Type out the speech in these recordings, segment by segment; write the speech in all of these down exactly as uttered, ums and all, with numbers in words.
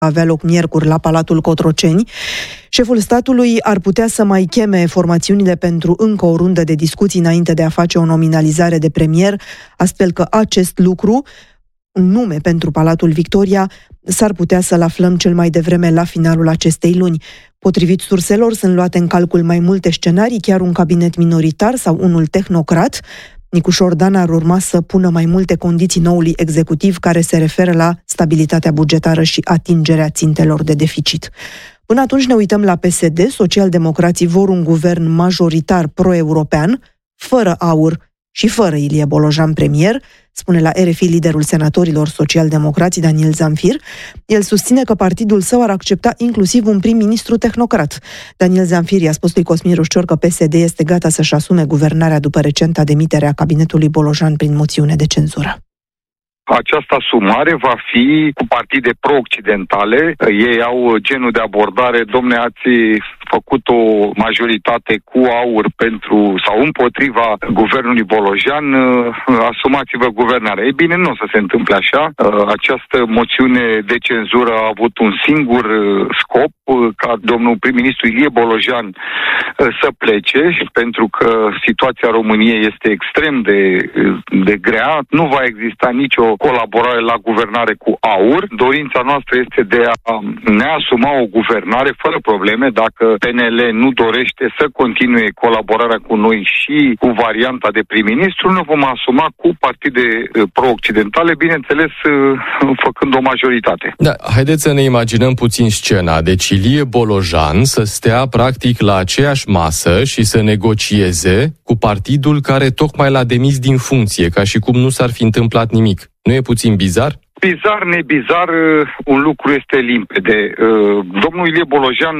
avea loc miercuri la Palatul Cotroceni. Șeful statului ar putea să mai cheme formațiunile pentru încă o rundă de discuții înainte de a face o nominalizare de premier, astfel că acest lucru, un nume pentru Palatul Victoria, s-ar putea să-l aflăm cel mai devreme la finalul acestei luni. Potrivit surselor, sunt luate în calcul mai multe scenarii, chiar un cabinet minoritar sau unul tehnocrat. Nicușor Dan ar urma să pună mai multe condiții noului executiv care se referă la stabilitatea bugetară și atingerea țintelor de deficit. Până atunci ne uităm la P S D. Socialdemocrații vor un guvern majoritar pro-european, fără aur și fără Ilie Bolojan premier, spune la R F I liderul senatorilor socialdemocrați Daniel Zamfir. El susține că partidul său ar accepta inclusiv un prim-ministru tehnocrat. Daniel Zamfir i-a spus lui Cosmin Rușcior că P S D este gata să-și asume guvernarea după recenta demitere a cabinetului Bolojan prin moțiune de cenzură. Această asumare va fi cu partide pro-occidentale. Ei au genul de abordare, domne, ați făcut o majoritate cu aur pentru sau împotriva guvernului Bolojan, asumați-vă guvernarea. Ei bine, nu o să se întâmple așa. Această moțiune de cenzură a avut un singur scop, ca domnul prim-ministru Ilie Bolojan să plece, pentru că situația României este extrem de, de grea. Nu va exista nicio colaborare la guvernare cu aur. Dorința noastră este de a ne asuma o guvernare fără probleme. Dacă P N L nu dorește să continue colaborarea cu noi și cu varianta de prim-ministru, ne vom asuma cu partide pro-occidentale, bineînțeles făcând o majoritate. Da, haideți să ne imaginăm puțin scena. Deci Ilie Bolojan să stea practic la aceeași masă și să negocieze cu partidul care tocmai l-a demis din funcție, ca și cum nu s-ar fi întâmplat nimic. Nu e puțin bizar? Bizar, nebizar, un lucru este limpede. Domnul Ilie Bolojan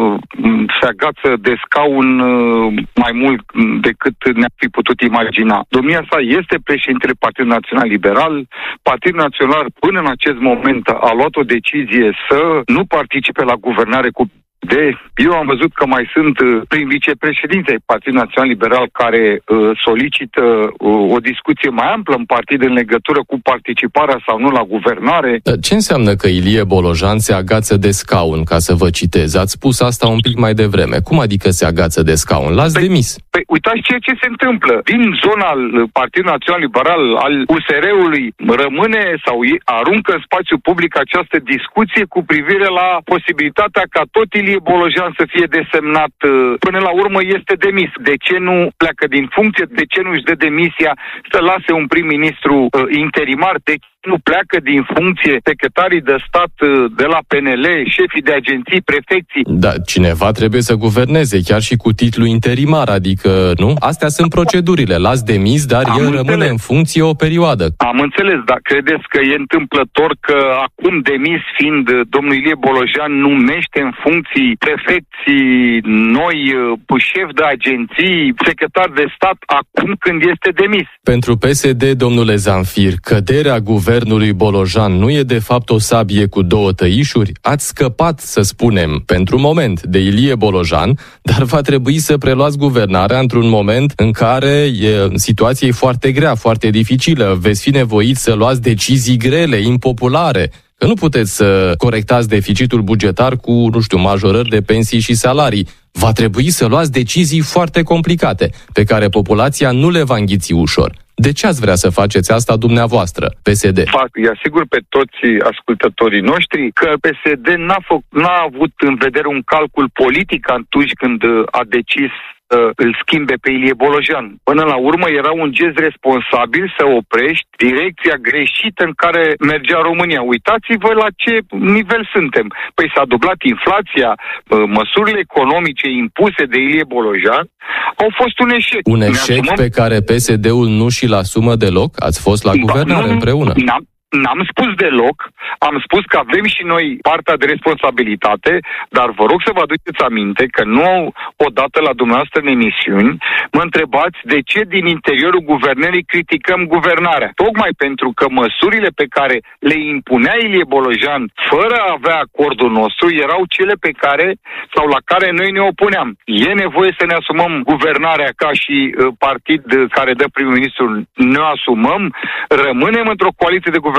se agață de scaun mai mult decât ne-a fi putut imagina. Domnia sa este președintele Partidului Național Liberal. Partidul Național până în acest moment a luat o decizie să nu participe la guvernare cu de, eu am văzut că mai sunt prin vicepreședinții ai Partidului Național Liberal care uh, solicită uh, o discuție mai amplă în partid în legătură cu participarea sau nu la guvernare. Ce înseamnă că Ilie Bolojan se agață de scaun, ca să vă citez? Ați spus asta un pic mai devreme. Cum adică se agață de scaun? L-ați păi, demis. Păi uitați ceea ce se întâmplă. Din zona Partidului Național Liberal al U S R-ului rămâne sau aruncă în spațiu public această discuție cu privire la posibilitatea ca tot Ilie Bolojan să fie desemnat, până la urmă este demis. De ce nu pleacă din funcție? De ce nu își dă demisia să lase un prim-ministru uh, interimar? De ce nu pleacă din funcție secretarii de stat uh, de la P N L, șefii de agenții, prefecții? Da, cineva trebuie să guverneze, chiar și cu titlu interimar, adică, nu? Astea sunt procedurile. L-ați demis, dar Am el înțeles. rămâne în funcție o perioadă. Am înțeles, dar credeți că e întâmplător că acum demis fiind domnul Ilie Bolojan numește în funcții prefecții, noi, șef de agenții, secretar de stat, acum când este demis? Pentru P S D, domnule Zamfir, căderea guvernului Bolojan nu e de fapt o sabie cu două tăișuri? Ați scăpat, să spunem, pentru moment, de Ilie Bolojan, dar va trebui să preluați guvernarea într-un moment în care e, situația e foarte grea, foarte dificilă. Veți fi nevoiți să luați decizii grele, impopulare. Că nu puteți să corectați deficitul bugetar cu, nu știu, majorări de pensii și salarii. Va trebui să luați decizii foarte complicate, pe care populația nu le va înghiți ușor. De ce ați vrea să faceți asta dumneavoastră, P S D? Îi asigur pe toți ascultătorii noștri că P S D n-a, fă- n-a avut în vedere un calcul politic atunci când a decis îl schimbe pe Ilie Bolojan. Până la urmă era un gest responsabil să oprești direcția greșită în care mergea România. Uitați-vă la ce nivel suntem. Păi s-a dublat inflația, măsurile economice impuse de Ilie Bolojan au fost un eșec. Un eșec asumăm... pe care P S D-ul nu și-l asumă deloc? Ați fost la guvernare nu, împreună. N-am, n-am spus deloc. Am spus că avem și noi partea de responsabilitate, dar vă rog să vă aduceți aminte că nu odată la dumneavoastră în emisiuni mă întrebați de ce din interiorul guvernării criticăm guvernarea. Tocmai pentru că măsurile pe care le impunea Ilie Bolojan fără a avea acordul nostru erau cele pe care sau la care noi ne opuneam. E nevoie să ne asumăm guvernarea ca și uh, partid care dă prim-ministru, ne asumăm, rămânem într-o coaliție de guvernare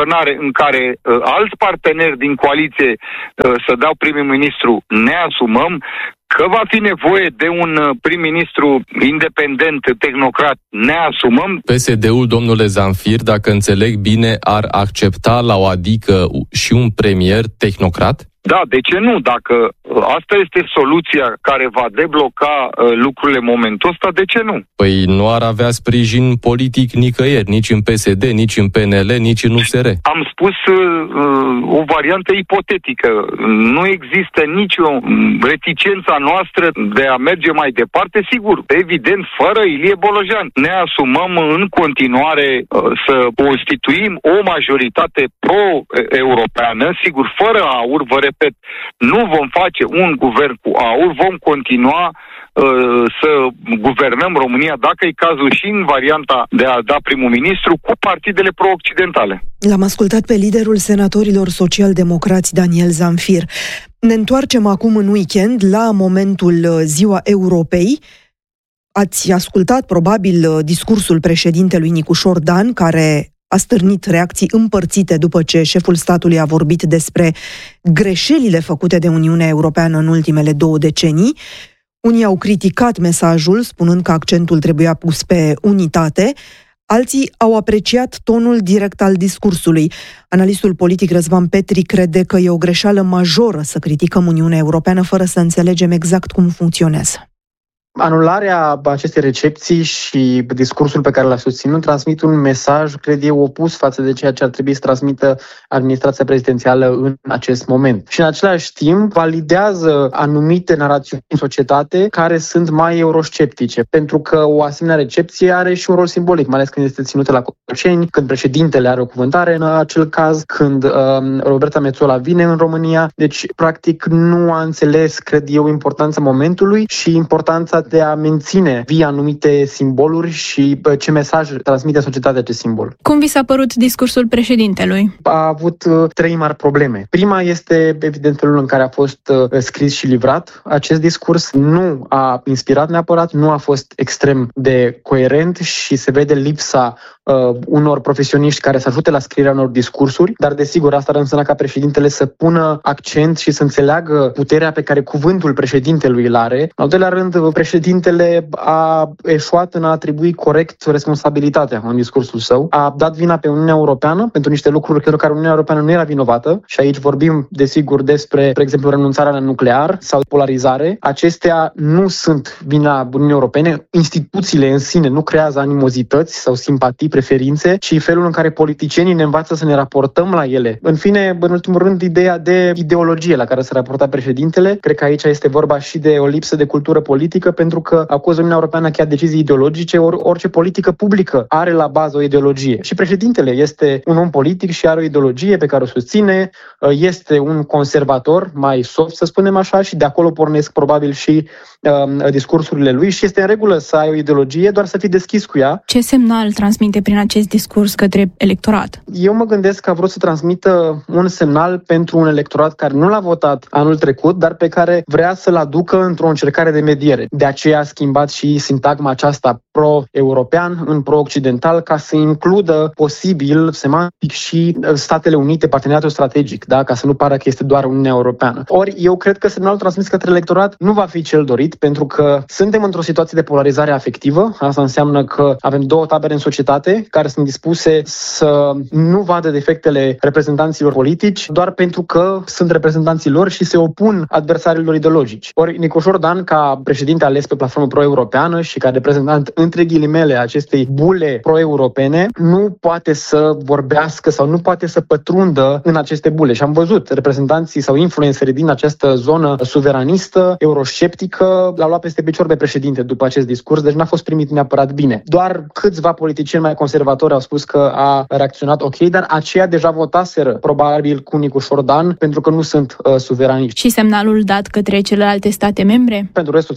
guvernare în care uh, alți parteneri din coaliție uh, să dau prim-ministru, ne asumăm. Că va fi nevoie de un prim-ministru independent, tehnocrat, ne asumăm. P S D-ul, domnule Zamfir, dacă înțeleg bine, ar accepta la o adică și un premier tehnocrat? Da, de ce nu? Dacă asta este soluția care va debloca uh, lucrurile în momentul ăsta, de ce nu? Păi nu ar avea sprijin politic nicăieri, nici în P S D, nici în P N L, nici în U S R. Am spus uh, o variantă ipotetică. Nu există nicio reticență noastră de a merge mai departe, sigur, evident, fără Ilie Bolojan. Ne asumăm în continuare uh, să constituim o majoritate pro-europeană, sigur, fără aur, vă repet, nu vom face un guvern cu aur, vom continua uh, să guvernăm România, dacă e cazul, și în varianta de a da primul ministru, cu partidele pro-occidentale. L-am ascultat pe liderul senatorilor social-democrați Daniel Zamfir. Ne întoarcem acum în weekend la momentul Ziua Europei. Ați ascultat probabil discursul președintelui Nicușor Dan, care a stârnit reacții împărțite după ce șeful statului a vorbit despre greșelile făcute de Uniunea Europeană în ultimele două decenii. Unii au criticat mesajul, spunând că accentul trebuia pus pe unitate. Alții au apreciat tonul direct al discursului. Analistul politic Răzvan Petri crede că e o greșeală majoră să criticăm Uniunea Europeană fără să înțelegem exact cum funcționează. Anularea acestei recepții și discursul pe care l-a susținut transmit un mesaj, cred eu, opus față de ceea ce ar trebui să transmită administrația prezidențială în acest moment. Și în același timp validează anumite narațiuni în societate care sunt mai eurosceptice, pentru că o asemenea recepție are și un rol simbolic, mai ales când este ținută la Cotroceni, când președintele are o cuvântare în acel caz, când um, Roberta Metsola vine în România. Deci, practic, nu a înțeles, cred eu, importanța momentului și importanța de a menține vii anumite simboluri și ce mesaj transmite societatea acest simbol. Cum vi s-a părut discursul președintelui? A avut uh, trei mari probleme. Prima este, evident, felul în care a fost uh, scris și livrat. Acest discurs nu a inspirat neapărat, nu a fost extrem de coerent și se vede lipsa uh, unor profesioniști care să ajute la scrierea unor discursuri, dar desigur asta ar însemna ca președintele să pună accent și să înțeleagă puterea pe care cuvântul președintelui îl are. În al doilea rând, președintele Președintele a eșuat în a atribui corect responsabilitatea în discursul său. A dat vina pe Uniunea Europeană pentru niște lucruri pentru care Uniunea Europeană nu era vinovată și aici vorbim, desigur, despre, de exemplu, renunțarea la nuclear sau polarizare. Acestea nu sunt vina Uniunii Europene. Instituțiile în sine nu creează animozități sau simpatii, preferințe, ci felul în care politicienii ne învață să ne raportăm la ele. În fine, în ultimul rând, ideea de ideologie la care se raporta președintele. Cred că aici este vorba și de o lipsă de cultură politică, pentru că acuză Uniunea Europeană că ia decizii ideologice, ori orice politică publică are la bază o ideologie. Și președintele este un om politic și are o ideologie pe care o susține, este un conservator, mai soft, să spunem așa, și de acolo pornesc probabil și uh, discursurile lui și este în regulă să ai o ideologie, doar să fii deschis cu ea. Ce semnal transmite prin acest discurs către electorat? Eu mă gândesc că a vrut să transmită un semnal pentru un electorat care nu l-a votat anul trecut, dar pe care vrea să-l aducă într-o încercare de mediere. De aceea a schimbat și sintagma aceasta pro-european în pro-occidental ca să includă posibil, semantic, și Statele Unite, parteneriatul strategic, da? Ca să nu pară că este doar Uniunea Europeană. Ori eu cred că semnalul transmis către electorat nu va fi cel dorit, pentru că suntem într-o situație de polarizare afectivă. Asta înseamnă că avem două tabere în societate care sunt dispuse să nu vadă defectele reprezentanților politici doar pentru că sunt reprezentanții lor și se opun adversarilor ideologici. Ori Nicușor Dan, ca președinte ales pe platformă pro-europeană și ca reprezentant între ghilimele acestei bule pro-europene, nu poate să vorbească sau nu poate să pătrundă în aceste bule. Și am văzut reprezentanții sau influencerii din această zonă suveranistă, eurosceptică, l-au luat peste picior pe președinte după acest discurs, deci n-a fost primit neapărat bine. Doar câțiva politicieni mai conservatori au spus că a reacționat ok, dar aceia deja votaseră probabil cu Nicușor Dan pentru că nu sunt uh, suveraniști. Și semnalul dat către celelalte state membre? Pentru restul statelor membre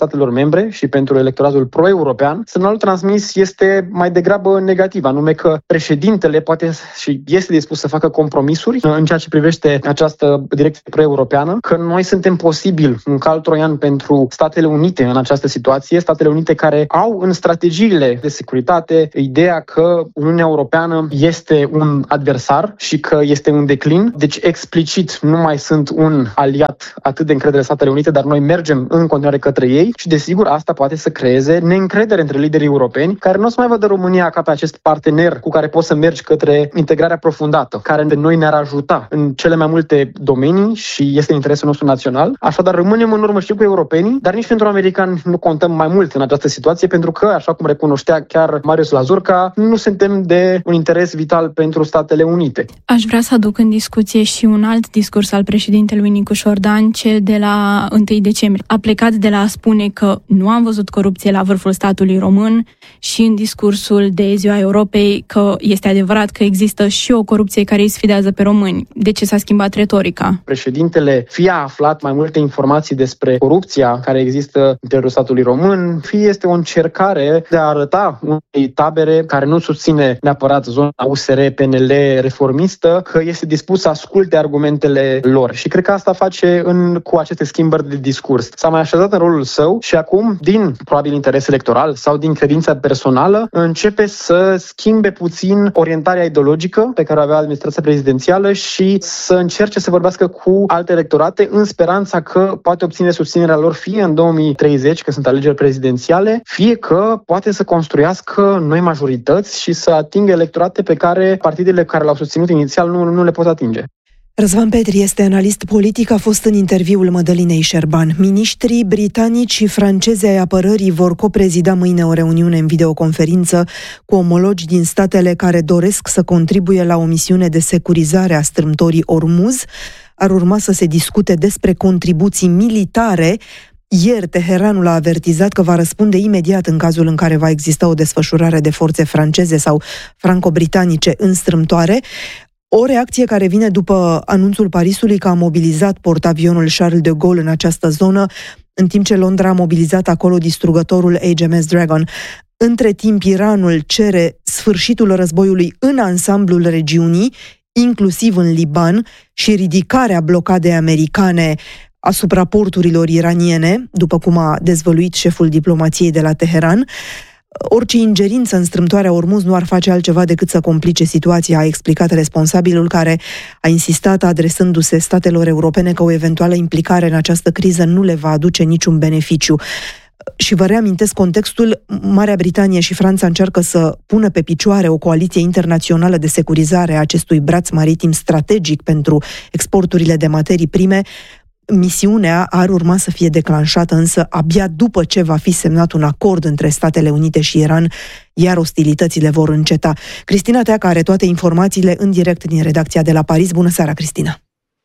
membre și pentru electoratul pro-european, semnalul transmis este mai degrabă negativ, anume că președintele poate și este dispus să facă compromisuri în ceea ce privește această direcție pro-europeană, că noi suntem posibil un cal troian pentru Statele Unite în această situație, Statele Unite care au în strategiile de securitate ideea că Uniunea Europeană este un adversar și că este un declin, deci explicit nu mai sunt un aliat atât de încredere Statele Unite, dar noi mergem în continuare către ei și desigur asta poate să creeze neîncredere între liderii europeni care nu o să mai vadă România ca pe acest partener cu care poți să mergi către integrarea aprofundată, care de noi ne-ar ajuta în cele mai multe domenii și este în interesul nostru național. Așadar rămânem în urmă și cu europenii, dar nici pentru americani nu contăm mai mult în această situație pentru că, așa cum recunoștea chiar Marius Lazurca, nu suntem de un interes vital pentru Statele Unite. Aș vrea să aduc în discuție și un alt discurs al președintelui Nicu Șordan, cel de la întâi decembrie. A plecat de la a spune că nu am văzut corupție la vârful statului român și în discursul de Ziua Europei că este adevărat că există și o corupție care îi sfidează pe români. De ce s-a schimbat retorica? Președintele fie a aflat mai multe informații despre corupția care există în interiorul statului român, fie este o încercare de a arăta unei tabere care nu susține neapărat zona U S R P N L reformistă că este dispus să asculte argumentele lor. Și cred că asta face în, cu aceste schimbări de discurs. S-a mai așezat în rolul său și acum, din probabil interes electoral sau din credința personală, începe să schimbe puțin orientarea ideologică pe care o avea administrația prezidențială și să încerce să vorbească cu alte electorate în speranța că poate obține susținerea lor fie în două mii treizeci, că sunt alegeri prezidențiale, fie că poate să construiască noi majorități și să atingă electorate pe care partidele care l-au susținut inițial nu, nu le pot atinge. Răzvan Petri este analist politic, a fost în interviul Mădălinei Șerban. Miniștrii britanici și francezi ai apărării vor coprezida mâine o reuniune în videoconferință cu omologi din statele care doresc să contribuie la o misiune de securizare a strâmtorii Ormuz. Ar urma să se discute despre contribuții militare. Ieri, Teheranul a avertizat că va răspunde imediat în cazul în care va exista o desfășurare de forțe franceze sau franco-britanice în strâmtoare. O reacție care vine după anunțul Parisului că a mobilizat portavionul Charles de Gaulle în această zonă, în timp ce Londra a mobilizat acolo distrugătorul H M S Dragon. Între timp, Iranul cere sfârșitul războiului în ansamblul regiunii, inclusiv în Liban, și ridicarea blocadei americane asupra porturilor iraniene, după cum a dezvăluit șeful diplomației de la Teheran. Orice ingerință în strâmtoarea Ormuz nu ar face altceva decât să complice situația, a explicat responsabilul, care a insistat, adresându-se statelor europene, că o eventuală implicare în această criză nu le va aduce niciun beneficiu. Și vă reamintesc contextul: Marea Britanie și Franța încearcă să pună pe picioare o coaliție internațională de securizare a acestui braț maritim strategic pentru exporturile de materii prime. Misiunea ar urma să fie declanșată însă abia după ce va fi semnat un acord între Statele Unite și Iran, iar ostilitățile vor înceta. Cristina Teaca are toate informațiile în direct din redacția de la Paris. Bună seara, Cristina!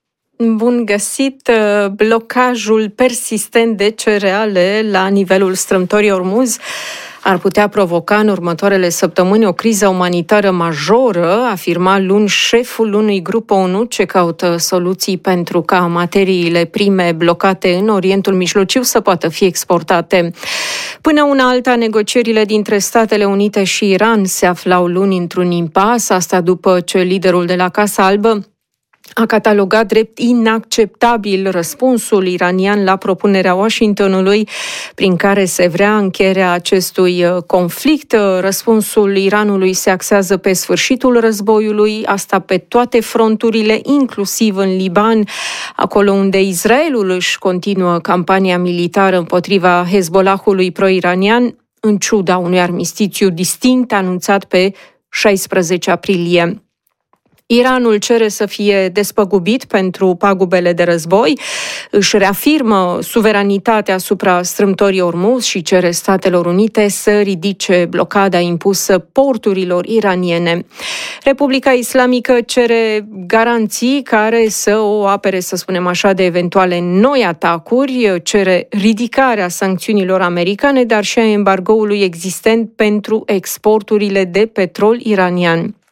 Bun găsit! Blocajul persistent de cereale la nivelul strâmtorii Ormuz ar putea provoca în următoarele săptămâni o criză umanitară majoră, afirma luni șeful unui grup O N U ce caută soluții pentru ca materiile prime blocate în Orientul Mijlociu să poată fi exportate. Până una alta, negocierile dintre Statele Unite și Iran se aflau luni într-un impas, asta după ce liderul de la Casa Albă a catalogat drept inacceptabil răspunsul iranian la propunerea Washingtonului prin care se vrea încheierea acestui conflict. Răspunsul Iranului se axează pe sfârșitul războiului, asta pe toate fronturile, inclusiv în Liban, acolo unde Israelul își continuă campania militară împotriva Hezbollahului pro-iranian, în ciuda unui armistițiu distinct anunțat pe șaisprezece aprilie. Iranul cere să fie despăgubit pentru pagubele de război, își reafirmă suveranitatea asupra strâmtorii Ormuz și cere Statelor Unite să ridice blocada impusă porturilor iraniene. Republica Islamică cere garanții care să o apere, să spunem așa, de eventuale noi atacuri, cere ridicarea sancțiunilor americane, dar și a embargoului existent pentru exporturile de petrol iranian.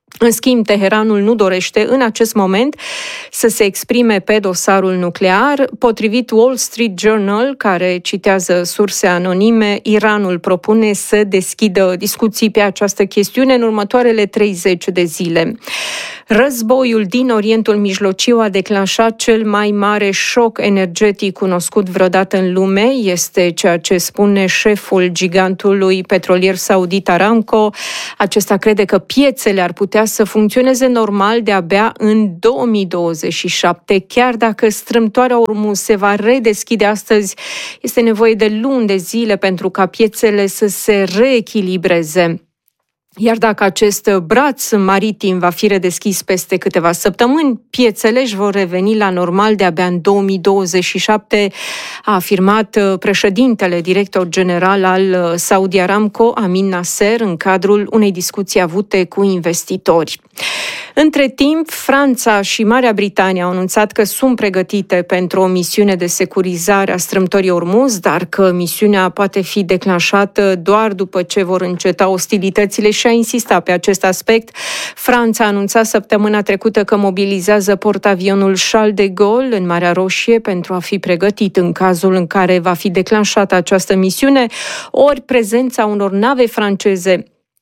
În schimb, Teheranul nu dorește în acest moment să se exprime pe dosarul nuclear. Potrivit Wall Street Journal, care citează surse anonime, Iranul propune să deschidă discuții pe această chestiune în următoarele treizeci de zile. Războiul din Orientul Mijlociu a declanșat cel mai mare șoc energetic cunoscut vreodată în lume, este ceea ce spune șeful gigantului petrolier saudit Aramco. Acesta crede că piețele ar putea să funcționeze normal de-abia în două mii douăzeci și șapte. Chiar dacă strâmtoarea Ormuz se va redeschide astăzi, este nevoie de luni de zile pentru ca piețele să se reechilibreze. Iar dacă acest braț maritim va fi redeschis peste câteva săptămâni, piețele își vor reveni la normal de-abia în două mii douăzeci și șapte, a afirmat președintele director general al Saudi Aramco, Amin Nasser, în cadrul unei discuții avute cu investitori. Între timp, Franța și Marea Britanie au anunțat că sunt pregătite pentru o misiune de securizare a strâmtorii Ormuz, dar că misiunea poate fi declanșată doar după ce vor înceta ostilitățile și a insistat pe acest aspect. Franța a anunțat săptămâna trecută că mobilizează portavionul Charles de Gaulle în Marea Roșie pentru a fi pregătit în cazul în care va fi declanșată această misiune, ori prezența unor nave franceze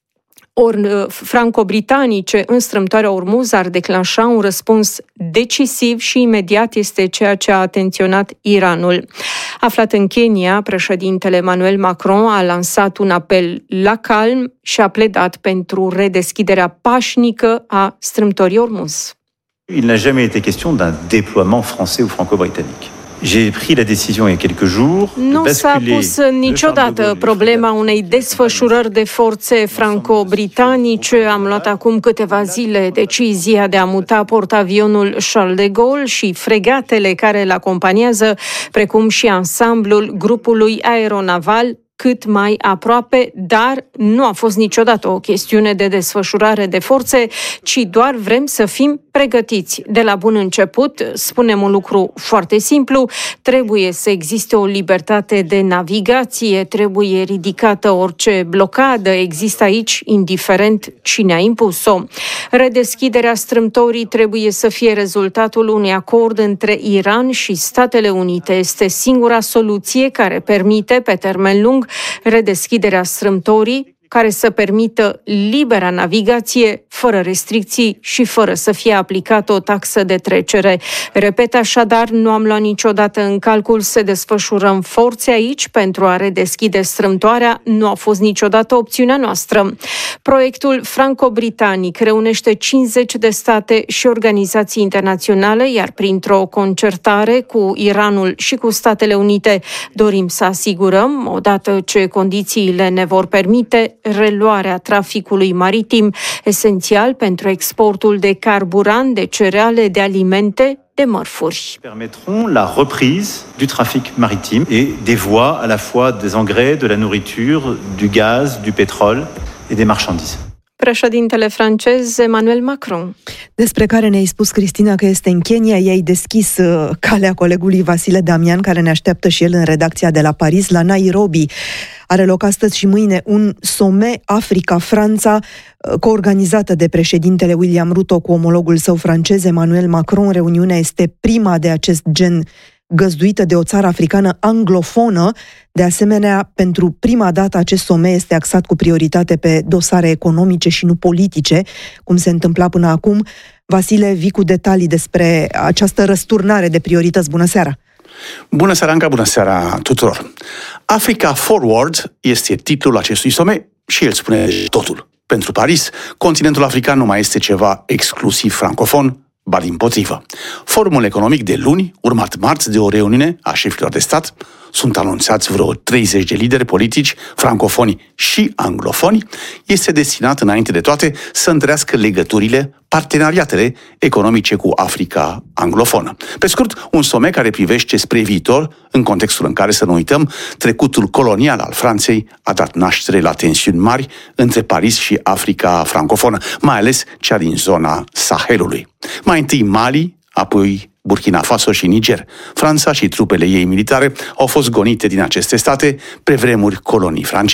ori franco-britanice în strâmtoarea Ormuz ar declanșa un răspuns decisiv și imediat, este ceea ce a atenționat Iranul. Aflat în Kenya, președintele Emmanuel Macron a lansat un apel la calm și a pledat pentru redeschiderea pașnică a strâmtorii Ormuz. Il n'a jamais été question d'un déploiement français ou franco-britannique. J'ai pris la décision il y a quelques jours. Nu s-a pus niciodată problema unei desfășurări de forțe franco-britanice. Am luat acum câteva zile decizia de a muta portavionul Charles de Gaulle și fregatele care îl acompaniază, precum și ansamblul grupului aeronaval, cât mai aproape, dar nu a fost niciodată o chestiune de desfășurare de forțe, ci doar vrem să fim pregătiți. De la bun început, spunem un lucru foarte simplu, trebuie să existe o libertate de navigație, trebuie ridicată orice blocadă există aici, indiferent cine a impus-o. Redeschiderea strâmtorii trebuie să fie rezultatul unui acord între Iran și Statele Unite. Este singura soluție care permite, pe termen lung, redeschiderea strâmtorii, care să permită libera navigație, fără restricții și fără să fie aplicată o taxă de trecere. Repet așadar, nu am luat niciodată în calcul să desfășurăm forțe aici pentru a redeschide strâmtoarea, nu a fost niciodată opțiunea noastră. Proiectul franco-britanic reunește cincizeci de state și organizații internaționale, iar printr-o concertare cu Iranul și cu Statele Unite dorim să asigurăm, odată ce condițiile ne vor permite, reluarea traficului maritim, esențial pentru exportul de carburant, de cereale, de alimente, de mărfuri. Permettront la reprise du trafic maritim et des voies à la fois des engrais, de la nourriture, du gaz, du pétrole et des marchandises. Președintele francez Emmanuel Macron. Despre care ne-ai spus, Cristina, că este în Kenya, i-ai deschis calea colegului Vasile Damian, care ne așteaptă și el în redacția de la Paris, la Nairobi. Are loc astăzi și mâine un sommet Africa-Franța, coorganizată de președintele William Ruto cu omologul său francez Emmanuel Macron. Reuniunea este prima de acest gen găzduită de o țară africană anglofonă. De asemenea, pentru prima dată acest sommet este axat cu prioritate pe dosare economice și nu politice, cum se întâmpla până acum. Vasile, vii cu detalii despre această răsturnare de priorități. Bună seara! Bună seara, Anca, bună seara tuturor! Africa Forward este titlul acestui sommet și el spune totul. Pentru Paris, continentul african nu mai este ceva exclusiv francofon, ba dimpotrivă. Forumul economic de luni, urmat marți de o reuniune a șefilor de stat, sunt anunțați vreo treizeci de lideri politici, francofoni și anglofoni, este destinat înainte de toate să întărească legăturile, parteneriatele economice cu Africa anglofonă. Pe scurt, un sommet care privește spre viitor, în contextul în care, să nu uităm, trecutul colonial al Franței a dat naștere la tensiuni mari între Paris și Africa francofonă, mai ales cea din zona Sahelului. Mai întâi Mali, apoi Burkina Faso și Niger. Franța și trupele ei militare au fost gonite din aceste state pe vremuri colonii franceze.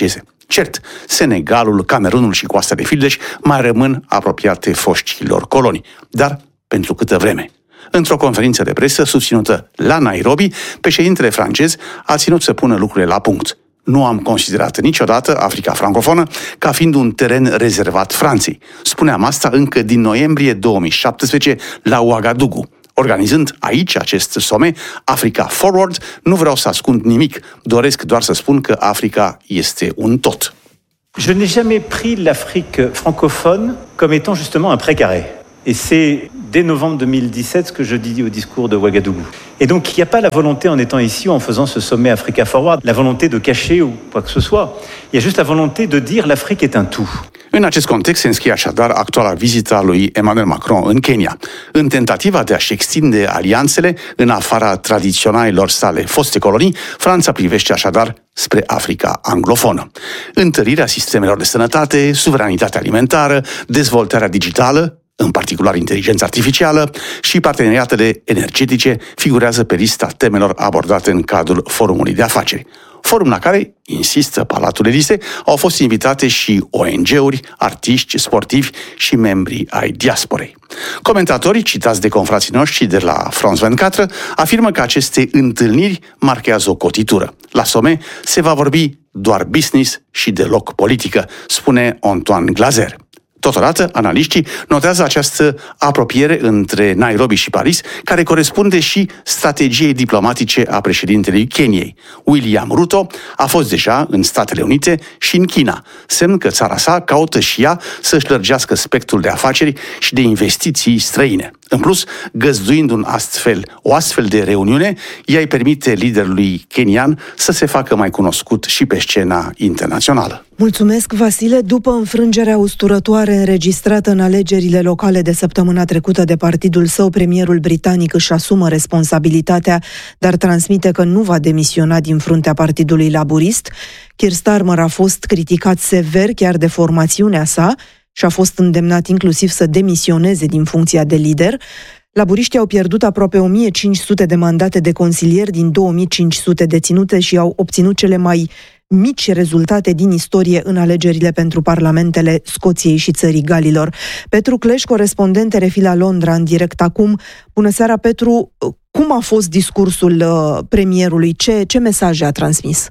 Cert, Senegalul, Camerunul și Coasta de Fildeș mai rămân apropiate foștilor colonii, dar pentru câtă vreme? Într-o conferință de presă susținută la Nairobi, președintele francez a ținut să pună lucrurile la punct. Nu am considerat niciodată Africa francofonă ca fiind un teren rezervat Franței. Spuneam asta încă din noiembrie două mii șaptesprezece la Ouagadougou. Organizând aici acest some, Africa Forward, nu vreau să ascund nimic, doresc doar să spun că Africa este un tot. Je n'ai jamais pris l'Afrique francophone comme étant justement un précaré. Et c'est dès novembre deux mille dix-sept ce que je dis au discours de Ouagadougou. Et donc il n'y a pas la volonté en étant ici ou en faisant ce sommet Africa Forward, la volonté de cacher ou quoi que ce soit. Il y a juste la volonté de dire l'Afrique est un tout. În acest context se înscrie așadar actuala vizită a lui Emmanuel Macron în Kenya, în tentativa de a-și extinde alianțele în afara tradiționalilor sale foste colonii. Franța privește așadar spre Africa anglofonă. Întărirea sistemelor de sănătate, suveranitatea alimentară, dezvoltarea digitală, în particular inteligența artificială, și parteneriatele energetice figurează pe lista temelor abordate în cadrul forumului de afaceri. Forum la care, insistă Palatul Elise, au fost invitate și O N G-uri, artiști, sportivi și membri ai diasporei. Comentatorii citați de confrații noștri de la France douăzeci și patru afirmă că aceste întâlniri marchează o cotitură. La some se va vorbi doar business și deloc politică, spune Antoine Glaser. Totodată, analiștii notează această apropiere între Nairobi și Paris, care corespunde și strategiei diplomatice a președintelui Keniei. William Ruto a fost deja în Statele Unite și în China, semn că țara sa caută și ea să-și lărgească spectrul de afaceri și de investiții străine. În plus, găzduind un astfel, o astfel de reuniune, ea îi permite liderului kenian să se facă mai cunoscut și pe scena internațională. Mulțumesc, Vasile. După înfrângerea usturătoare înregistrată în alegerile locale de săptămâna trecută de partidul său, premierul britanic își asumă responsabilitatea, dar transmite că nu va demisiona din fruntea Partidului Laburist. Keir Starmer a fost criticat sever chiar de formațiunea sa și a fost îndemnat inclusiv să demisioneze din funcția de lider. Laburiștii au pierdut aproape o mie cinci sute de mandate de consilieri din două mii cinci sute deținute și au obținut cele mai mici rezultate din istorie în alegerile pentru parlamentele Scoției și Țării Galilor. Petru Cleș, corespondent R F I la Londra, în direct acum. Bună seara, Petru! Cum a fost discursul uh, premierului? Ce, ce mesaje a transmis?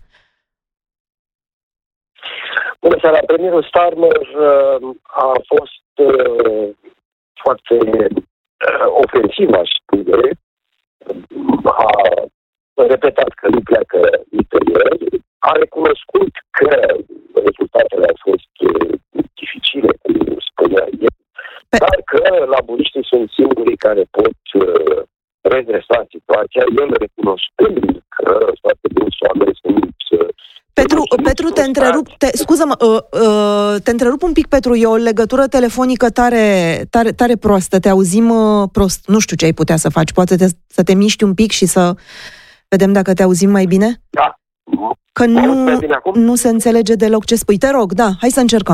Bună seara! Premierul Starmer uh, a fost uh, foarte uh, ofensiv, aș spune. A repetat că nu pleacă nicăieri. A recunoscut că rezultatele au fost uh, dificile, cum spunea el, Pe... dar că laburiștii sunt singurii care pot uh, redresa situația, el recunoscând că foarte mulți oameni sunt... Uh, Petru, Petru, te întrerup, te, scuză-mă, uh, uh, te întrerup un pic, Petru, e o legătură telefonică tare, tare, tare proastă, te auzim uh, prost, nu știu ce ai putea să faci, poate te, să te miști un pic și să vedem dacă te auzim mai bine? Da. Că nu, nu se înțelege deloc ce spui. Te rog, da, hai să încercăm.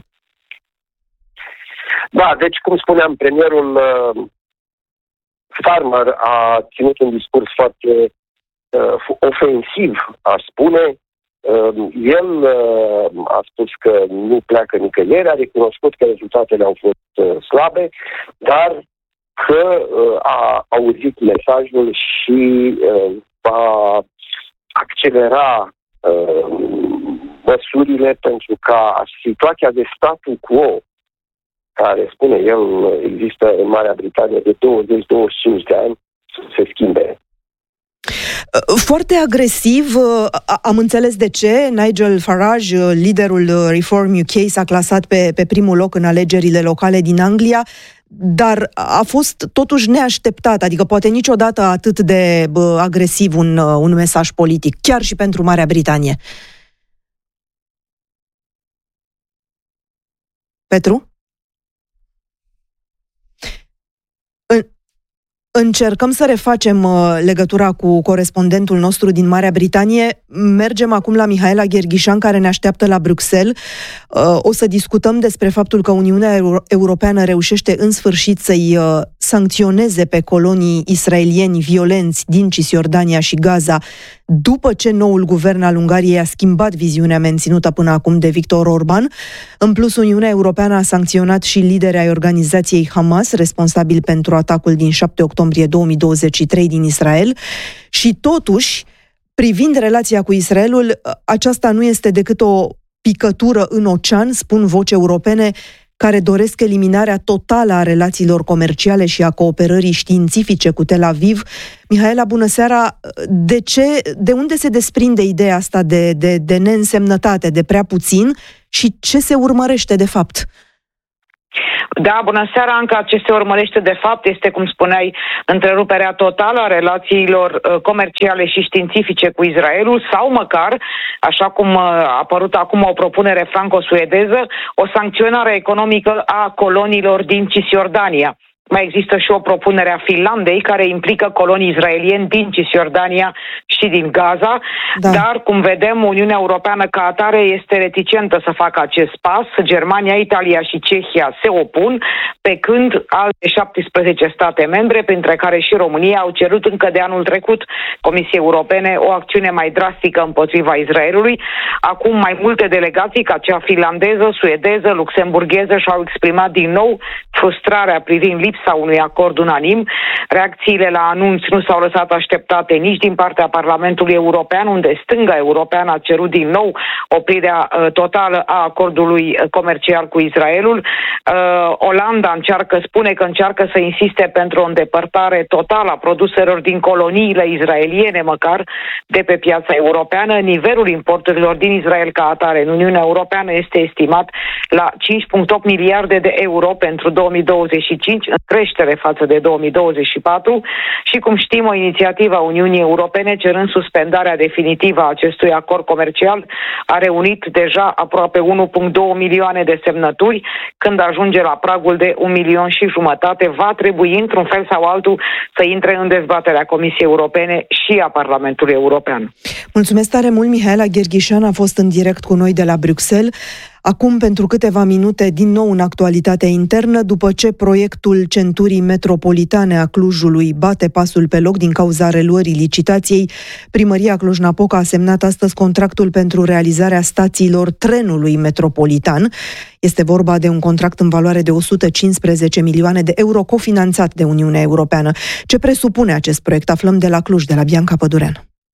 Da, deci, cum spuneam, premierul uh, Starmer a ținut un discurs foarte uh, ofensiv, aș spune. Uh, el uh, a spus că nu pleacă nicăieri, a recunoscut că rezultatele au fost uh, slabe, dar că uh, a auzit mesajul și uh, va accelera uh, măsurile pentru ca situația de statu quo, care, spune el, există în Marea Britanie de douăzeci douăzeci și cinci de ani, să se schimbe. Foarte agresiv, am înțeles de ce. Nigel Farage, liderul Reform U K, s-a clasat pe, pe primul loc în alegerile locale din Anglia, dar a fost totuși neașteptat, adică poate niciodată atât de bă, agresiv un, un mesaj politic, chiar și pentru Marea Britanie. Petru? Încercăm să refacem legătura cu corespondentul nostru din Marea Britanie. Mergem acum la Mihaela Gherghișan, care ne așteaptă la Bruxelles. O să discutăm despre faptul că Uniunea Europeană reușește în sfârșit să-i sancționeze pe colonii israelieni violenți din Cisjordania și Gaza, după ce noul guvern al Ungariei a schimbat viziunea menținută până acum de Viktor Orban. În plus, Uniunea Europeană a sancționat și liderii ai organizației Hamas, responsabil pentru atacul din șapte octombrie două mii douăzeci și trei din Israel. Și totuși, privind relația cu Israelul, aceasta nu este decât o picătură în ocean, spun voci europene care doresc eliminarea totală a relațiilor comerciale și a cooperării științifice cu Tel Aviv. Mihaela, bună seara! De ce, de unde se desprinde ideea asta de, de, de neînsemnătate, de prea puțin, și ce se urmărește de fapt? Da, bună seara, Anca. Ce se urmărește de fapt este, cum spuneai, întreruperea totală a relațiilor comerciale și științifice cu Israelul sau măcar, așa cum a apărut acum o propunere franco-suedeză, o sancționare economică a coloniilor din Cisjordania. Mai există și o propunere a Finlandei care implică colonii israelieni din Cisjordania și din Gaza, da. Dar, cum vedem, Uniunea Europeană ca atare este reticentă să facă acest pas. Germania, Italia și Cehia se opun, pe când alte șaptesprezece state membre, printre care și România, au cerut încă de anul trecut Comisiei Europene o acțiune mai drastică împotriva Israelului. Acum mai multe delegații, ca cea finlandeză, suedeză, luxemburgheză, și-au exprimat din nou frustrarea privind lipsa sau unui acord unanim. Reacțiile la anunț nu s-au lăsat așteptate nici din partea Parlamentului European, unde stânga europeană a cerut din nou oprirea uh, totală a acordului comercial cu Israelul. Uh, Olanda încearcă, spune că încearcă să insiste pentru o îndepărtare totală a produselor din coloniile israeliene, măcar de pe piața europeană. Nivelul importurilor din Israel ca atare în Uniunea Europeană este estimat la cinci virgulă opt miliarde de euro pentru două mii douăzeci și cinci, în creștere față de două mii douăzeci și patru, și, cum știm, o inițiativă a Uniunii Europene cerând suspendarea definitivă a acestui acord comercial a reunit deja aproape unu virgulă doi milioane de semnături. Când ajunge la pragul de un milion și jumătate, va trebui, într-un fel sau altul, să intre în dezbaterea Comisiei Europene și a Parlamentului European. Mulțumesc tare mult, Mihaela Gherghișan a fost în direct cu noi de la Bruxelles. Acum, pentru câteva minute, din nou în actualitatea internă, după ce proiectul centurii metropolitane a Clujului bate pasul pe loc din cauza reluării licitației, Primăria Cluj-Napoca a semnat astăzi contractul pentru realizarea stațiilor trenului metropolitan. Este vorba de un contract în valoare de o sută cincisprezece milioane de euro, cofinanțat de Uniunea Europeană. Ce presupune acest proiect? Aflăm de la Cluj, de la Bianca Pădurean.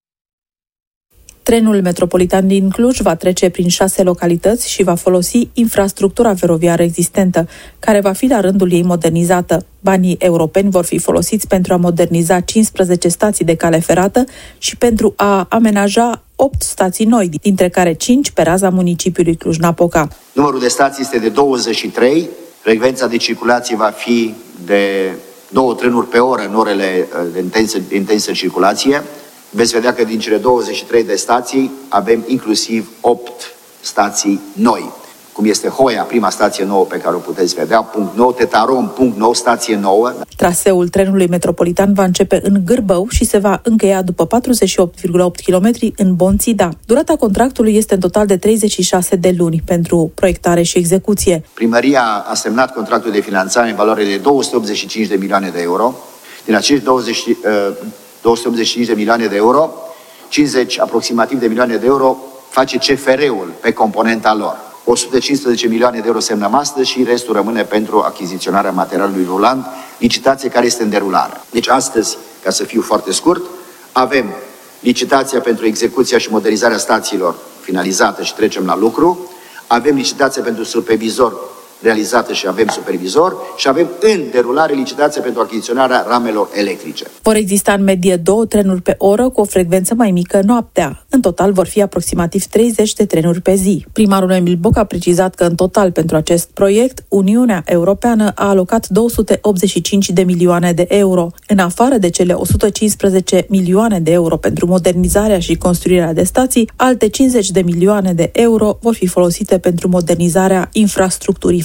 Trenul metropolitan din Cluj va trece prin șase localități și va folosi infrastructura feroviară existentă, care va fi la rândul ei modernizată. Banii europeni vor fi folosiți pentru a moderniza cincisprezece stații de cale ferată și pentru a amenaja opt stații noi, dintre care cinci pe raza municipiului Cluj-Napoca. Numărul de stații este de douăzeci și trei, frecvența de circulație va fi de două trenuri pe oră în orele de intensă, de intensă circulație. Veți vedea că din cele douăzeci și trei de stații avem inclusiv opt stații noi, cum este Hoia, prima stație nouă pe care o puteți vedea, punct nou, Tetaron, punct nou, stație nouă. Traseul trenului metropolitan va începe în Gârbău și se va încheia după patruzeci și opt virgulă opt kilometri în Bonțida. Durata contractului este în total de treizeci și șase de luni pentru proiectare și execuție. Primăria a semnat contractul de finanțare în valoare de două sute optzeci și cinci de milioane de euro. Din acești douăzeci, două sute optzeci și cinci de milioane de euro, cincizeci aproximativ de milioane de euro face C F R-ul pe componenta lor. o sută cincisprezece milioane de euro semnăm astăzi și restul rămâne pentru achiziționarea materialului rulant, licitație care este în derulare. Deci astăzi, ca să fiu foarte scurt, avem licitația pentru execuția și modernizarea stațiilor finalizată și trecem la lucru, avem licitația pentru supervizor realizată și avem supervizor și avem în derulare licitația pentru achiziționarea ramelor electrice. Vor exista în medie două trenuri pe oră cu o frecvență mai mică noaptea. În total vor fi aproximativ treizeci de trenuri pe zi. Primarul Emil Boc a precizat că în total pentru acest proiect Uniunea Europeană a alocat două sute optzeci și cinci de milioane de euro. În afară de cele o sută cincisprezece milioane de euro pentru modernizarea și construirea de stații, alte cincizeci de milioane de euro vor fi folosite pentru modernizarea infrastructurii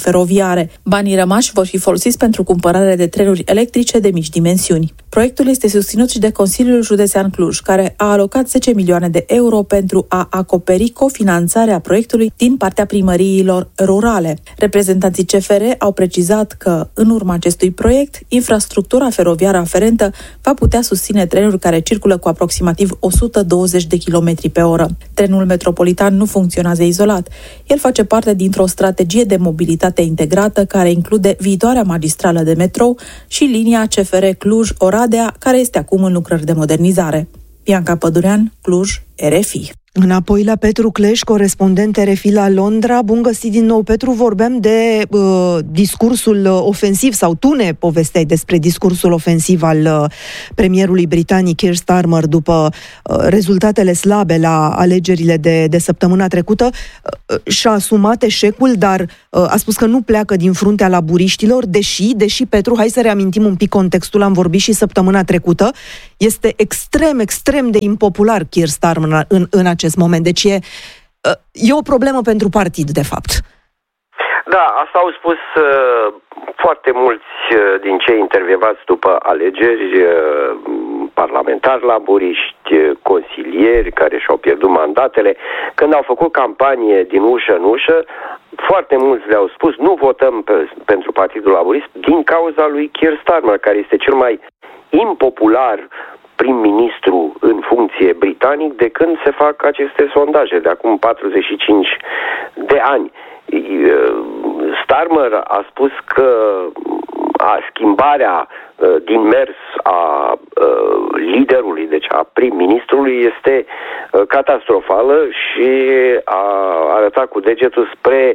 feroviare. Banii rămași vor fi folosiți pentru cumpărarea de trenuri electrice de mici dimensiuni. Proiectul este susținut și de Consiliul Județean Cluj, care a alocat zece milioane de euro pentru a acoperi cofinanțarea proiectului din partea primăriilor rurale. Reprezentanții C F R au precizat că, în urma acestui proiect, infrastructura feroviară aferentă va putea susține trenuri care circulă cu aproximativ o sută douăzeci de kilometri pe oră. Trenul metropolitan nu funcționează izolat. El face parte dintr-o strategie de mobilitate integrată care include viitoarea magistrală de metrou și linia C F R Cluj-Oradea, care este acum în lucrări de modernizare. Bianca Pădurean, Cluj, R F I. Înapoi la Petru Cleș, corespondent R F I la Londra. Bun găsit din nou, Petru. Vorbeam de uh, discursul ofensiv, sau tu ne povesteai despre discursul ofensiv al uh, premierului britanic Keir Starmer după uh, rezultatele slabe la alegerile de, de săptămâna trecută. Uh, și-a asumat eșecul, dar uh, a spus că nu pleacă din fruntea laburiștilor, deși, deși, Petru, hai să reamintim un pic contextul, am vorbit și săptămâna trecută, este extrem, extrem de impopular Keir Starmer în, în acest moment. Deci e, e o problemă pentru partid, de fapt. Da, asta au spus uh, foarte mulți uh, din cei intervievați după alegeri, uh, parlamentari laburiști, uh, consilieri care și-au pierdut mandatele. Când au făcut campanie din ușă în ușă, foarte mulți le-au spus nu votăm pe, pentru Partidul Laborist din cauza lui Keir Starmer, care este cel mai impopular prim-ministru în funcție britanic de când se fac aceste sondaje, de acum patruzeci și cinci de ani. Starmer a spus că a schimbarea din mers a liderului, deci a prim-ministrului, este catastrofală și a arătat cu degetul spre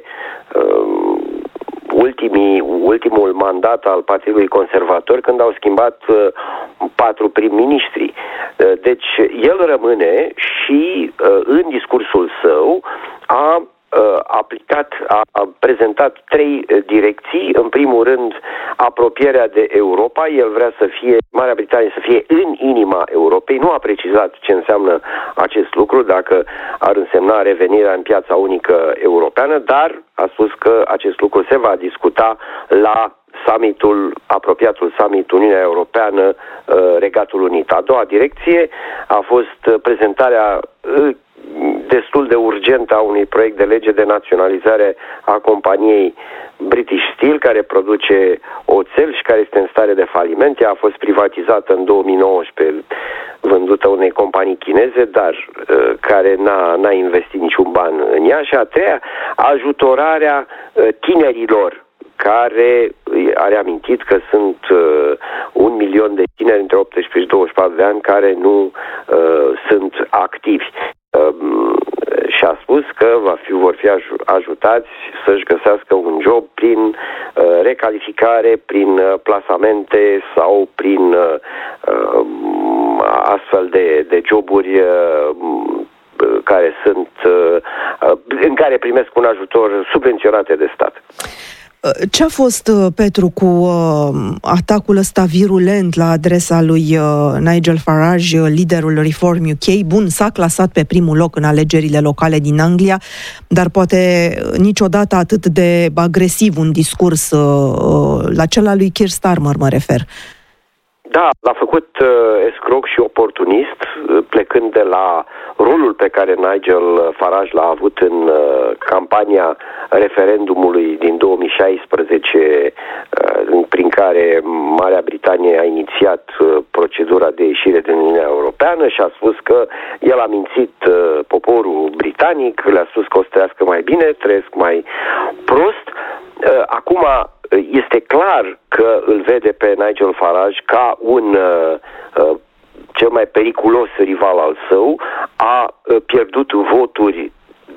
Ultimii, ultimul mandat al Partidului Conservator, când au schimbat uh, patru prim-ministri. Uh, deci el rămâne și uh, în discursul său a uh, aplicat, a, a prezentat trei uh, direcții. În primul rând, apropierea de Europa. El vrea să fie, Marea Britanie să fie în inima Europei. Nu a precizat ce înseamnă acest lucru, dacă ar însemna revenirea în piața unică europeană, dar a spus că acest lucru se va discuta la summitul, apropiatul summit Uniunea Europeană, Regatul Unit. A doua direcție a fost prezentarea destul de urgentă a unui proiect de lege de naționalizare a companiei British Steel, care produce oțel și care este în stare de faliment. Ea a fost privatizată în două mii nouăsprezece, vândută unei companii chineze, dar uh, care n-a, n-a investit niciun ban în ea. Și a treia, ajutorarea uh, tinerilor, care a reamintit că sunt uh, un milion de tineri între optsprezece și douăzeci și patru de ani care nu uh, sunt activi. Uh, și a spus că va fi, vor fi aj- ajutați să-și găsească un job prin uh, recalificare, prin uh, plasamente sau prin uh, uh, astfel de, de joburi uh, care sunt, uh, în care primesc un ajutor subvenționate de stat. Ce a fost, Petru, cu uh, atacul ăsta virulent la adresa lui uh, Nigel Farage, liderul Reform U K? Bun, s-a clasat pe primul loc în alegerile locale din Anglia, dar poate niciodată atât de agresiv un discurs uh, la cel al lui Keir Starmer, mă refer. Da, l-a făcut uh, escroc și oportunist, uh, plecând de la rolul pe care Nigel Farage l-a avut în uh, campania referendumului din două mii șaisprezece, uh, prin care Marea Britanie a inițiat uh, procedura de ieșire din Uniunea Europeană și a spus că el a mințit uh, poporul britanic, le-a spus că o să trăiască mai bine, trăiesc mai prost. Uh, acum este clar că îl vede pe Nigel Farage ca un uh, uh, cel mai periculos rival al său, a uh, pierdut voturi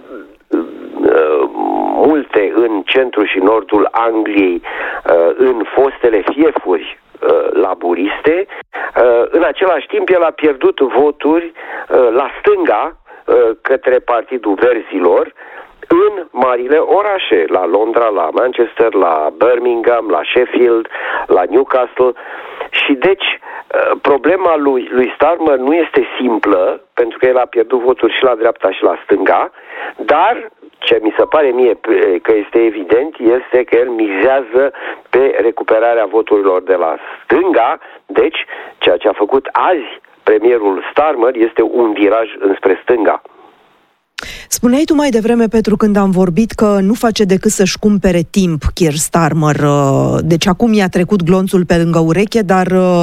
uh, multe în centrul și nordul Angliei, uh, în fostele fiefuri uh, laburiste. Uh, în același timp, el a pierdut voturi uh, la stânga uh, către Partidul Verzilor, în marile orașe, la Londra, la Manchester, la Birmingham, la Sheffield, la Newcastle. Și deci problema lui, lui Starmer nu este simplă, pentru că el a pierdut voturi și la dreapta și la stânga, dar ce mi se pare mie că este evident este că el mizează pe recuperarea voturilor de la stânga, deci ceea ce a făcut azi premierul Starmer este un viraj înspre stânga. Spuneai tu mai devreme, Petru, când am vorbit că nu face decât să-și cumpere timp Keir Starmer. Deci acum i-a trecut glonțul pe lângă ureche, dar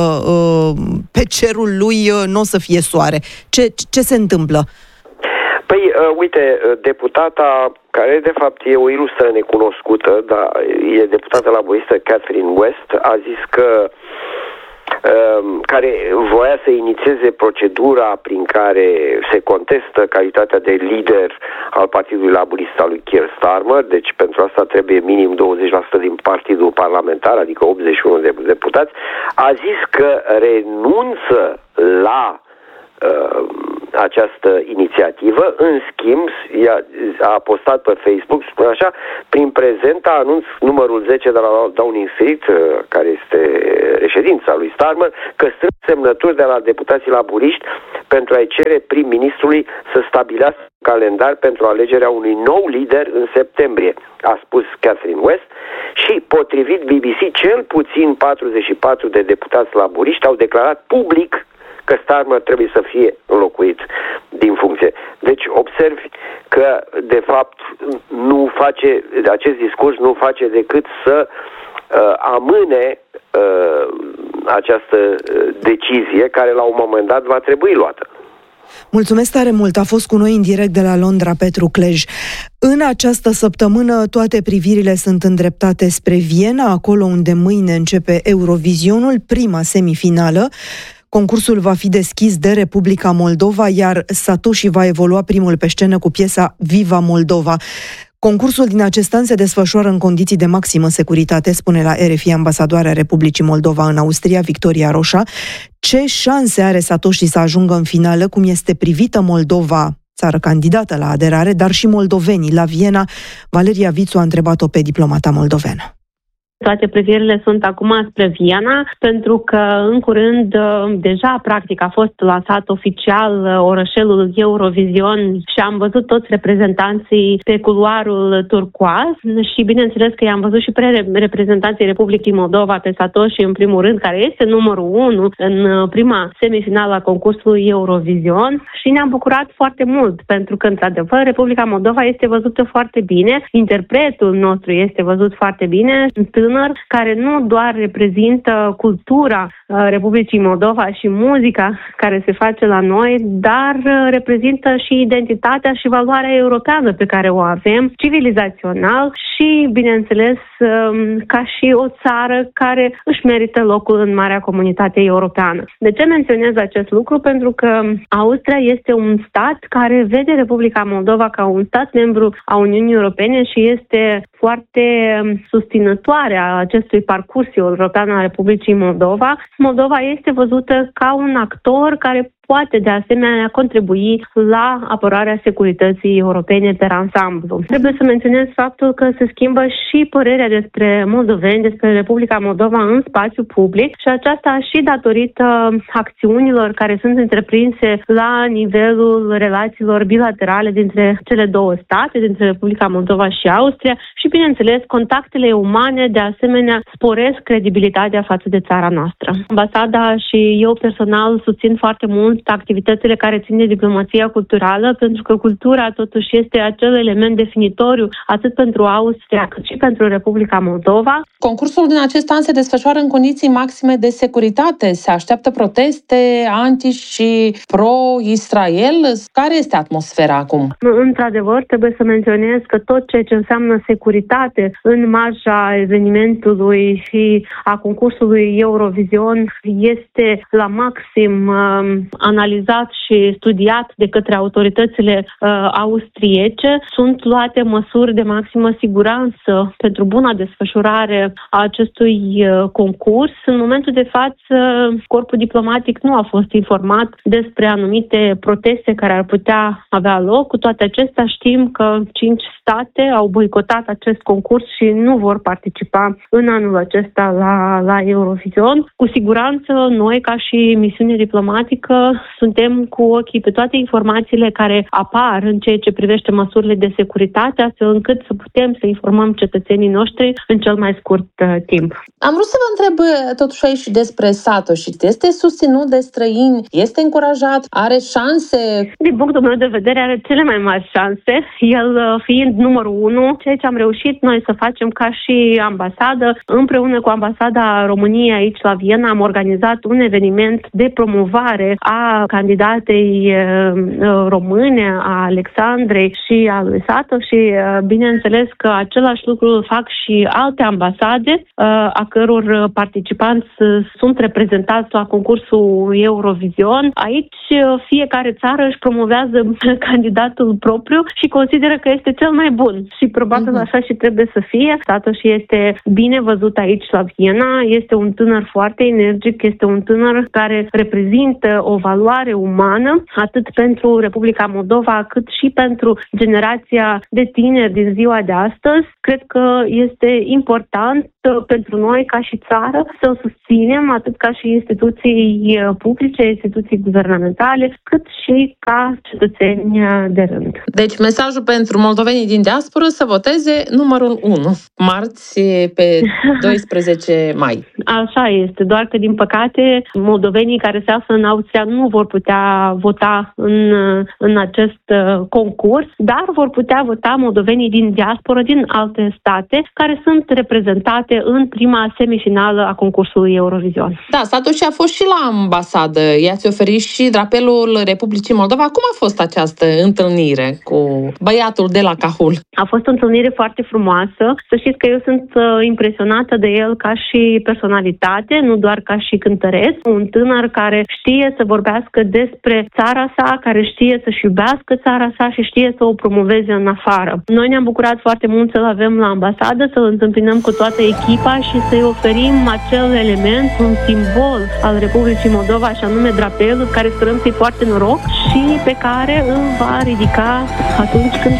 pe cerul lui nu o să fie soare. Ce, ce se întâmplă? Păi, uite, deputata, care de fapt e o ilustră necunoscută, dar e deputată laboristă Catherine West, a zis că care voia să inițieze procedura prin care se contestă calitatea de lider al Partidului Laborist al lui Keir Starmer, deci pentru asta trebuie minim douăzeci la sută din partidul parlamentar, adică optzeci și unu de deputați, a zis că renunță la uh, această inițiativă. În schimb, a postat pe Facebook, spune așa, prin prezent anunț numărul zece de la Downing Street, care este reședința lui Starmer, că strâng semnături de la deputații laburiști pentru a-i cere prim-ministrului să stabilească un calendar pentru alegerea unui nou lider în septembrie, a spus Catherine West, și potrivit B B C, cel puțin patruzeci și patru de deputați laburiști au declarat public că Starmer trebuie să fie înlocuit din funcție. Deci observi că, de fapt, nu face, acest discurs nu face decât să uh, amâne uh, această decizie care la un moment dat va trebui luată. Mulțumesc tare mult! A fost cu noi în direct de la Londra Petru Clej. În această săptămână toate privirile sunt îndreptate spre Viena, acolo unde mâine începe Eurovizionul, prima semifinală. Concursul va fi deschis de Republica Moldova, iar Satoshi va evolua primul pe scenă cu piesa Viva Moldova. Concursul din acest an se desfășoară în condiții de maximă securitate, spune la R F I ambasadoarea Republicii Moldova în Austria, Victoria Roșa. Ce șanse are Satoshi să ajungă în finală, cum este privită Moldova, țară candidată la aderare, dar și moldovenii la Viena? Valeria Vițu a întrebat-o pe diplomata moldovenă. Toate privirile sunt acum spre Viena, pentru că în curând, deja practic a fost lansat oficial orășelul Eurovision și am văzut toți reprezentanții pe culoarul turcoaz și bineînțeles că i-am văzut și pe reprezentanții Republicii Moldova, pe Satoshi în primul rând, care este numărul unu în prima semifinală a concursului Eurovision și ne-am bucurat foarte mult, pentru că într-adevăr Republica Moldova este văzută foarte bine, interpretul nostru este văzut foarte bine, tânăr, care nu doar reprezintă cultura Republicii Moldova și muzica care se face la noi, dar reprezintă și identitatea și valoarea europeană pe care o avem, civilizațional și, bineînțeles, ca și o țară care își merită locul în marea comunitate europeană. De ce menționez acest lucru? Pentru că Austria este un stat care vede Republica Moldova ca un stat membru a Uniunii Europene și este foarte susținătoare a acestui parcurs european al Republicii Moldova. Moldova este văzută ca un actor care poate de asemenea contribui la apărarea securității europene per ansamblu. Trebuie să menționez faptul că se schimbă și părerea despre moldoveni, despre Republica Moldova în spațiu public și aceasta și datorită acțiunilor care sunt întreprinse la nivelul relațiilor bilaterale dintre cele două state, dintre Republica Moldova și Austria și, bineînțeles, contactele umane de asemenea sporesc credibilitatea față de țara noastră. Ambasada și eu personal susțin foarte mult activitățile care țin de diplomația culturală, pentru că cultura totuși este acel element definitoriu atât pentru Austria cât și pentru Republica Moldova. Concursul din acest an se desfășoară în condiții maxime de securitate. Se așteaptă proteste anti și pro-Israel. Care este atmosfera acum? Într-adevăr, trebuie să menționez că tot ceea ce înseamnă securitate în marja evenimentului și a concursului Eurovision este la maxim um, analizat și studiat de către autoritățile uh, austriece. Sunt luate măsuri de maximă siguranță pentru buna desfășurare a acestui uh, concurs. În momentul de față, corpul diplomatic nu a fost informat despre anumite proteste care ar putea avea loc. Cu toate acestea, știm că cinci state au boicotat acest concurs și nu vor participa în anul acesta la, la Eurovision. Cu siguranță, noi, ca și misiune diplomatică, suntem cu ochii pe toate informațiile care apar în ceea ce privește măsurile de securitate, astfel încât să putem să informăm cetățenii noștri în cel mai scurt uh, timp. Am vrut să vă întreb totuși aici și despre Satoshi. Este susținut de străini? Este încurajat? Are șanse? Din punctul meu de vedere are cele mai mari șanse, el fiind numărul unu. Ceea ce am reușit noi să facem ca și ambasadă, împreună cu ambasada României aici la Viena, am organizat un eveniment de promovare a candidatei române, a Alexandrei și a lui Satoshi. Bineînțeles că același lucru fac și alte ambasade, a căror participanți sunt reprezentați la concursul Eurovision. Aici fiecare țară își promovează candidatul propriu și consideră că este cel mai bun. Și probabil uh-huh. așa și trebuie să fie. Satoshi este bine văzut aici la Viena, este un tânăr foarte energic, este un tânăr care reprezintă o valoare umană, atât pentru Republica Moldova, cât și pentru generația de tineri din ziua de astăzi. Cred că este important pentru noi, ca și țară, să o susținem, atât ca și instituții publice, instituții guvernamentale, cât și ca cetățeni de rând. Deci, mesajul pentru moldovenii din diasporă să voteze numărul unu, marți, pe doisprezece mai. Așa este, doar că, din păcate, moldovenii care se află în Austria nu vor putea vota în, în acest concurs, dar vor putea vota moldovenii din diasporă, din alte state, care sunt reprezentate în prima semifinală a concursului Eurovision. Da, Satoshi a fost și la ambasadă. I-ați oferit și drapelul Republicii Moldova. Cum a fost această întâlnire cu băiatul de la Cahul? A fost o întâlnire foarte frumoasă. Să știți că eu sunt impresionată de el ca și personalitate, nu doar ca și cântăreț. Un tânăr care știe să vorbească despre țara sa, care știe să-și iubească țara sa și știe să o promoveze în afară. Noi ne-am bucurat foarte mult să-l avem la ambasadă, să-l întâmpinăm cu toată echipa și să-i oferim acel element, un simbol al Republicii Moldova, și anume drapelul, care sperăm să-i poarte noroc și pe care îl va ridica atunci când